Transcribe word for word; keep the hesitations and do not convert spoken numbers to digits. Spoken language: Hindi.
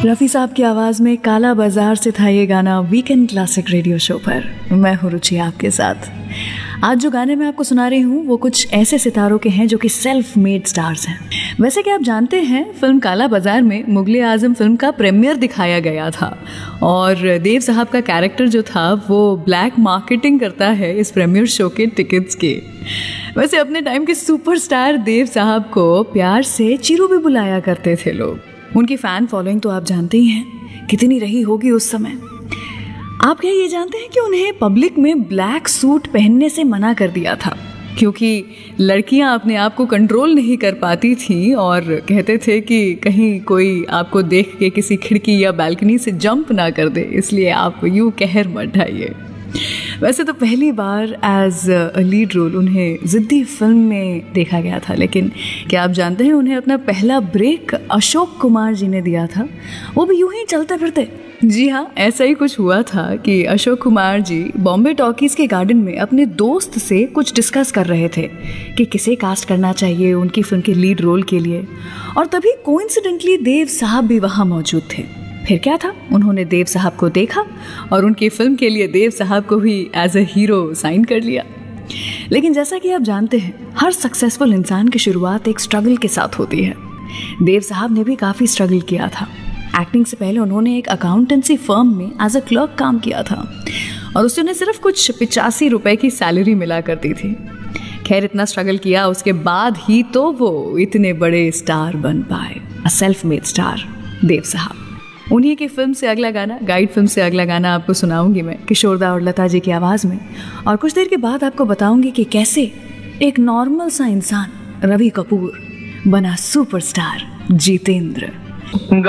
रफ़ी साहब की आवाज़ में काला बाजार से था ये गाना वीकेंड क्लासिक रेडियो शो पर। मैं हूँ रुचि आपके साथ। आज जो गाने मैं आपको सुना रही हूँ वो कुछ ऐसे सितारों के हैं जो कि सेल्फ मेड स्टार्स हैं। वैसे कि आप जानते हैं फिल्म काला बाजार में मुगले आजम फिल्म का प्रीमियर दिखाया गया था और देव साहब का कैरेक्टर जो था वो ब्लैक मार्केटिंग करता है इस प्रीमियर शो के टिकट्स के। वैसे अपने टाइम के सुपरस्टार देव साहब को प्यार से चिरू भी बुलाया करते थे लोग। उनकी फ़ैन फॉलोइंग तो आप जानते ही हैं कितनी रही होगी उस समय। आप क्या ये जानते हैं कि उन्हें पब्लिक में ब्लैक सूट पहनने से मना कर दिया था क्योंकि लड़कियां अपने आप को कंट्रोल नहीं कर पाती थीं और कहते थे कि कहीं कोई आपको देख के किसी खिड़की या बालकनी से जंप ना कर दे, इसलिए आप यूँ कहर मत ढाइए। वैसे तो पहली बार एज अ लीड रोल उन्हें ज़िद्दी फिल्म में देखा गया था, लेकिन क्या आप जानते हैं उन्हें अपना पहला ब्रेक अशोक कुमार जी ने दिया था, वो भी यूं ही चलते फिरते। जी हाँ, ऐसा ही कुछ हुआ था कि अशोक कुमार जी बॉम्बे टॉकीज़ के गार्डन में अपने दोस्त से कुछ डिस्कस कर रहे थे कि किसे कास्ट करना चाहिए उनकी फिल्म के लीड रोल के लिए, और तभी कोइंसिडेंटली देव साहब भी वहाँ मौजूद थे। फिर क्या था, उन्होंने देव साहब को देखा और उनकी फिल्म के लिए देव साहब को भी एज अ हीरो साइन कर लिया। लेकिन जैसा कि आप जानते हैं हर सक्सेसफुल इंसान की शुरुआत एक स्ट्रगल के साथ होती है। देव साहब ने भी काफ़ी स्ट्रगल किया था। एक्टिंग से पहले उन्होंने एक अकाउंटेंसी फर्म में एज अ क्लर्क काम किया था और उससे उन्हें सिर्फ कुछ पिचासी रुपए की सैलरी मिला करती थी। खैर, इतना स्ट्रगल किया उसके बाद ही तो वो इतने बड़े स्टार बन पाए, अ सेल्फ मेड स्टार देव साहब। उन्हीं की फिल्म से अगला गाना, गाइड फिल्म से अगला गाना आपको सुनाऊंगी मैं किशोरदा और लता जी की आवाज़ में, और कुछ देर के बाद आपको बताऊंगी कि कैसे एक नॉर्मल सा इंसान रवि कपूर बना सुपरस्टार जितेंद्र।